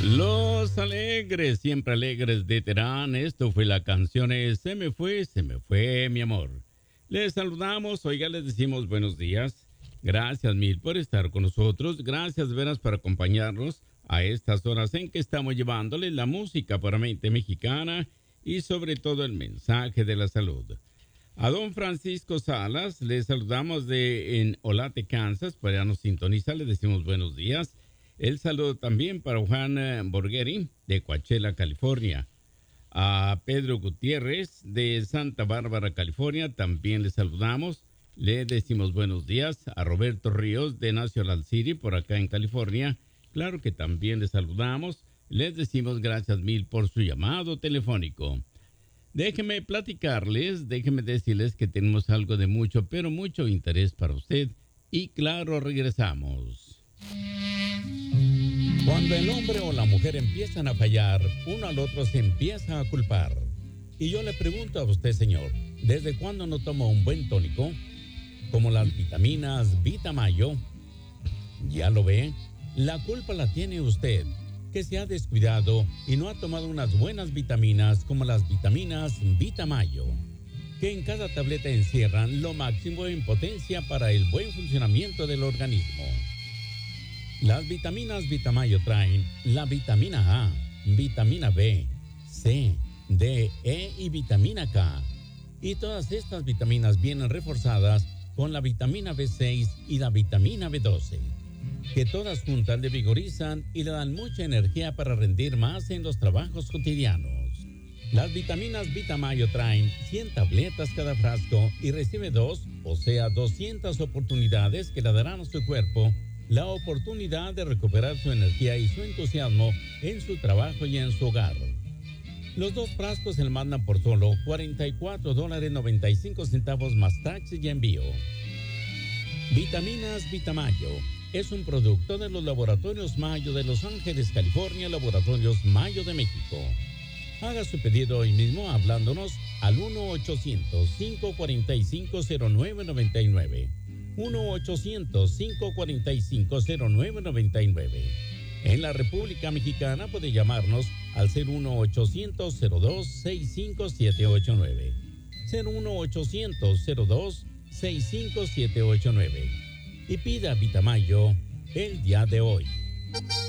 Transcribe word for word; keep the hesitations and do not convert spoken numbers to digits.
Los alegres, siempre alegres de Terán. Esto fue la canción es Se me fue, se me fue mi amor. Les saludamos, oiga, les decimos buenos días. Gracias mil por estar con nosotros. Gracias veras por acompañarnos a estas horas en que estamos llevándoles la música puramente mexicana y sobre todo el mensaje de la salud. A don Francisco Salas les saludamos de en Olate, Kansas, para allá nos sintoniza, les decimos buenos días. El saludo también para Juan Borgheri de Coachella, California. A Pedro Gutiérrez de Santa Bárbara, California, también le saludamos. Le decimos buenos días a Roberto Ríos de National City, por acá en California. Claro que también le saludamos. Les decimos gracias mil por su llamado telefónico. Déjenme platicarles, déjenme decirles que tenemos algo de mucho, pero mucho interés para usted. Y claro, regresamos. Cuando el hombre o la mujer empiezan a fallar, uno al otro se empieza a culpar. Y yo le pregunto a usted, señor, ¿desde cuándo no toma un buen tónico? Como las vitaminas Vitamayo. ¿Ya lo ve? La culpa la tiene usted, que se ha descuidado y no ha tomado unas buenas vitaminas como las vitaminas Vitamayo, que en cada tableta encierran lo máximo en potencia para el buen funcionamiento del organismo. Las vitaminas Vitamayo traen la vitamina A, vitamina B, C, D, E y vitamina K. Y todas estas vitaminas vienen reforzadas con la vitamina B seis y la vitamina B doce, que todas juntas le vigorizan y le dan mucha energía para rendir más en los trabajos cotidianos. Las vitaminas Vitamayo traen cien tabletas cada frasco y recibe dos, o sea, doscientas oportunidades que le darán a su cuerpo la oportunidad de recuperar su energía y su entusiasmo en su trabajo y en su hogar. Los dos frascos se le mandan por solo cuarenta y cuatro dólares noventa y cinco centavos más taxes y envío. Vitaminas Vitamayo es un producto de los laboratorios Mayo de Los Ángeles, California, Laboratorios Mayo de México. Haga su pedido hoy mismo hablándonos al uno ochocientos, cinco cuatro cinco, cero nueve nueve nueve. uno ochocientos, cinco cuatro cinco, cero nueve nueve nueve. En la República Mexicana puede llamarnos al cero uno ochocientos, cero dos, seis cinco siete ocho nueve. cero uno ochocientos, cero dos, seis cinco siete ocho nueve. Y pida Vitamayo el día de hoy.